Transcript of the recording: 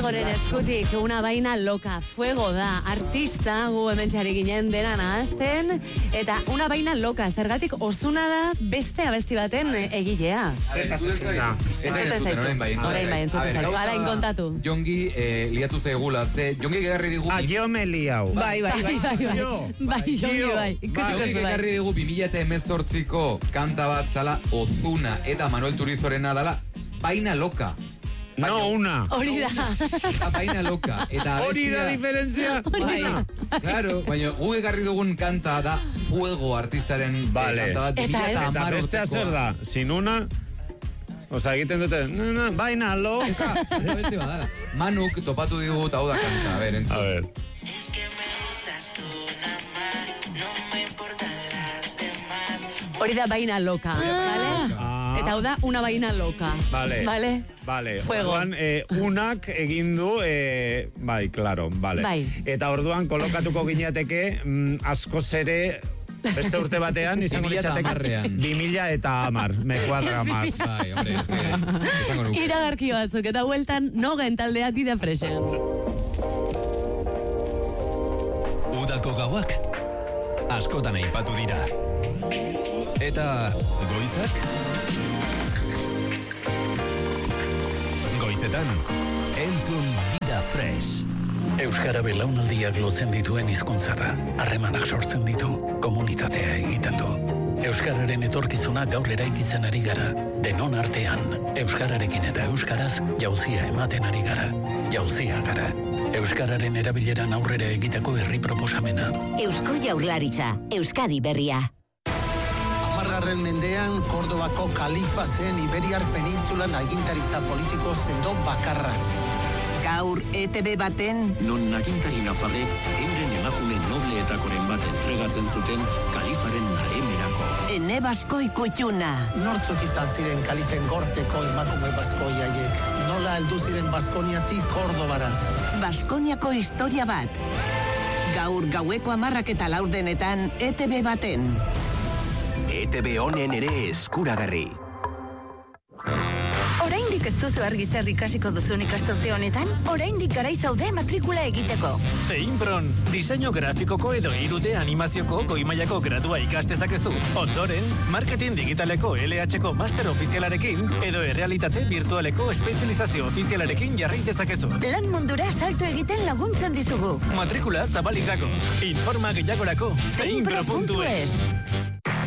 Fuegoren eskutik, una vaina loca, fuego da, artista, gu hemen txari ginen dena nahazten, eta una vaina loca, zergatik Ozuna da beste abesti baten egilea. Orain bai, alain kontatu. Jongi liatu zegula, ze Jongi gegarri digu... Jo me liau. Bai, Jongi. Jongi gegarri digu 2018ko kanta bat zala Ozuna eta Manuel Turizorena dala Vaina Loca. No, una. Hori da. Vaina Loca. Hori da diferentzia. Claro, baina gu egarri dugun kanta da Fuego artistaren kanta bat. Eta bestea zer da, sin una... Osa, egiten dute, Vaina Loca. Manuk topatu digu hau da kanta, a ver, entzun. A ver. Hori da Vaina Loca, vale? Eta hau da una vaina loca. Vale. Fuego. Orduan, unak egin du, bai, claro, vale. Bai. Eta orduan kolokatuko gineateke, askoz ere, beste urte batean, izango litzateke 2010, me kuadra maz. Bai, hombre, eske, iragarki batzuk, eta hueltan Nogen taldea dida fresen. Udako gauak, askotan aipatu dira. Eta goizak? Goizetan, entzun Dida Fresh. Euskara belaunaldiak lotzen dituen hizkuntza da. Harremanak sortzen ditu, komunitatea egiten du. Euskararen etorkizuna gaur eraikitzen ari gara. Denon artean, euskararekin eta euskaraz jauzia ematen ari gara. Jauzia gara. Euskararen erabileran aurrera egiteko herri proposamena. Eusko Jaurlaritza, Euskadi berria. 10. mendean, Kordobako kalifa zen Iberiar penintzulan agintaritza politiko sendo bakarra. Gaur ETB baten... Non agintari nafarrek euren emakume nobleetakoren bat entregatzen zuten kalifaren naremerako. Ene Baskoi Kutxuna. Nortzuk izan ziren kalifen gorteko emakume baskoi haiek. Nola heldu ziren Baskoniatik Kordobara. Baskoniako historia bat. Gaur gaueko 10:04 ETB baten. ETB honen ere eskuragarri. Oraindik ez duzu argi zer ikasiko duzun ikasturte honetan? Oraindik garai zaude matrikula egiteko. Zeinpron, diseinu grafikoko edo 3D animazioko goi-mailako gradua ikastezakezu. Ondoren, marketing digitaleko LH-ko master ofizialarekin edo errealitate virtualeko espezializazio ofizialarekin jarrai dezakezu. Lan mundura salto egiten laguntzen dizugu. Matrikula zabalik dago. Informa gehiagorako zeinpro.es.